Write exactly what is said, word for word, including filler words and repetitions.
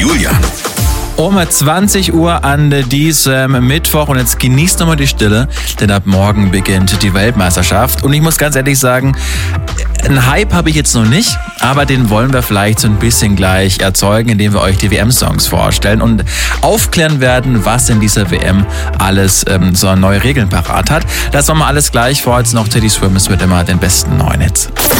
Julian. Um zwanzig Uhr an diesem Mittwoch und jetzt genießt nochmal die Stille, denn ab morgen beginnt die Weltmeisterschaft und ich muss ganz ehrlich sagen, einen Hype habe ich jetzt noch nicht, aber den wollen wir vielleicht so ein bisschen gleich erzeugen, indem wir euch die W M-Songs vorstellen und aufklären werden, was in dieser W M alles ähm, so neue Regeln parat hat. Das machen wir alles gleich vor, jetzt noch Teddy Swims mit immer den besten neuen Hits.